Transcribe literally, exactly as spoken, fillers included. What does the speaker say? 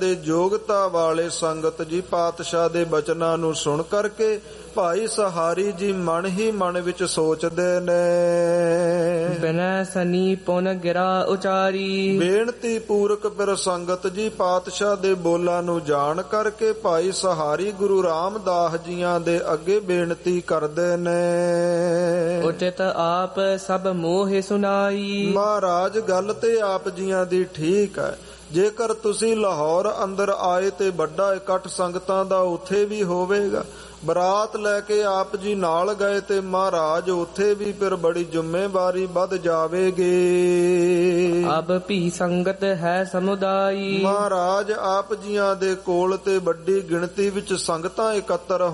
ਤੇ ਯੋਗਤਾ ਵਾਲੇ ਸੰਗਤ ਜੀ ਪਾਤਸ਼ਾਹ ਦੇ ਬਚਨਾਂ ਨੂੰ ਸੁਣ ਕਰਕੇ ਭਾਈ ਸਹਾਰੀ ਜੀ ਮਨ ਹੀ ਮਨ ਵਿੱਚ ਸੋਚਦੇ ਨੇ। ਬਿਨੈ ਸਨੀ ਪੁਨ ਗਿਰਾ ਉਚਾਰੀ। ਬੇਨਤੀ ਪੂਰਕ ਫਿਰ ਸੰਗਤ ਜੀ ਪਾਤਸ਼ਾਹ ਦੇ ਬੋਲਾਂ ਨੂੰ ਜਾਣ ਕਰਕੇ ਭਾਈ ਸਹਾਰੀ ਗੁਰੂ ਰਾਮਦਾਸ ਜੀਆਂ ਦੇ ਅੱਗੇ ਬੇਨਤੀ ਕਰਦੇ ਨੇ। ਉਚਿਤ ਆਪ ਸਭ ਮੋਹਿ ਸੁਨਾਈ। ਮਹਾਰਾਜ ਗੱਲ ਤੇ ਆਪ ਜੀਆਂ ਦੀ ਠੀਕ ਹੈ। ਜੇਕਰ ਤੁਸੀਂ ਲਾਹੌਰ ਅੰਦਰ ਆਏ ਤੇ ਵੱਡਾ ਇਕੱਠ ਸੰਗਤਾਂ ਦਾ ਉੱਥੇ ਵੀ ਹੋਵੇਗਾ। ਬਰਾਤ ਲੈ ਕੇ ਆਪ ਜੀ ਨਾਲ ਗਏ ਤੇ ਮਹਾਰਾਜ ਉੱਥੇ ਵੀ ਫਿਰ ਬੜੀ ਜ਼ਿੰਮੇਵਾਰੀ ਵੱਧ ਜਾਵੇਗੀ। ਅਬ ਭੀ ਸੰਗਤ ਹੈ ਸਮੁਦਾਈ। ਮਹਾਰਾਜ ਆਪ ਜੀਆਂ ਦੇ ਕੋਲ ਤੇ ਵੱਡੀ ਗਿਣਤੀ ਵਿੱਚ ਸੰਗਤਾਂ ਇਕੱਤਰ